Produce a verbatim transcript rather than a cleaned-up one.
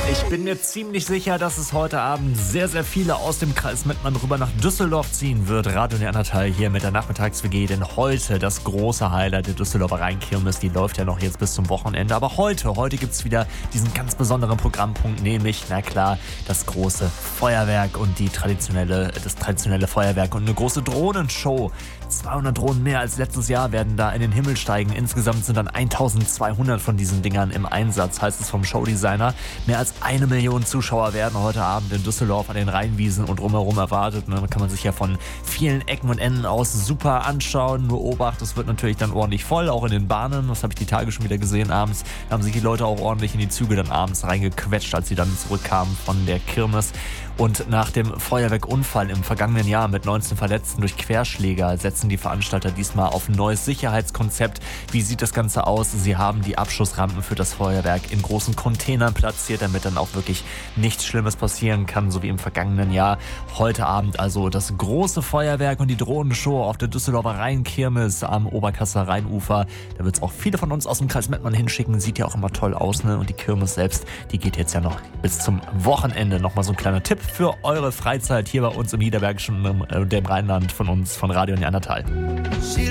Ich bin mir ziemlich sicher, dass es heute Abend sehr, sehr viele aus dem Kreis Mettmann rüber nach Düsseldorf ziehen wird. Radio Neandertal hier mit der Nachmittags-W G, denn heute das große Highlight der Düsseldorfer Rheinkirmes, die läuft ja noch jetzt bis zum Wochenende. Aber heute, heute gibt es wieder diesen ganz besonderen Programmpunkt, nämlich, na klar, das große Feuerwerk und die traditionelle, das traditionelle Feuerwerk und eine große Drohnenshow. zweihundert Drohnen mehr als letztes Jahr werden da in den Himmel steigen. Insgesamt sind dann eintausendzweihundert von diesen Dingern im Einsatz, heißt es vom Showdesigner. Mehr als eine Million Zuschauer werden heute Abend in Düsseldorf an den Rheinwiesen und drumherum erwartet. Und dann kann man sich ja von vielen Ecken und Enden aus super anschauen. Nur Obacht, es wird natürlich dann ordentlich voll, auch in den Bahnen. Das habe ich die Tage schon wieder gesehen abends. Da haben sich die Leute auch ordentlich in die Züge dann abends reingequetscht, als sie dann zurückkamen von der Kirmes. Und nach dem Feuerwerkunfall im vergangenen Jahr mit neunzehn Verletzten durch Querschläger setzen die Veranstalter diesmal auf ein neues Sicherheitskonzept. Wie sieht das Ganze aus? Sie haben die Abschussrampen für das Feuerwerk in großen Containern platziert, damit dann auch wirklich nichts Schlimmes passieren kann, so wie im vergangenen Jahr. Heute Abend also das große Feuerwerk und die Drohnenshow auf der Düsseldorfer Rheinkirmes am Oberkasseler Rheinufer. Da wird es auch viele von uns aus dem Kreis Mettmann hinschicken. Sieht ja auch immer toll aus, ne? Und die Kirmes selbst, die geht jetzt ja noch bis zum Wochenende. Nochmal so ein kleiner Tipp für eure Freizeit hier bei uns im Niederbergischen und im Rheinland von uns, von Radio Neandertal.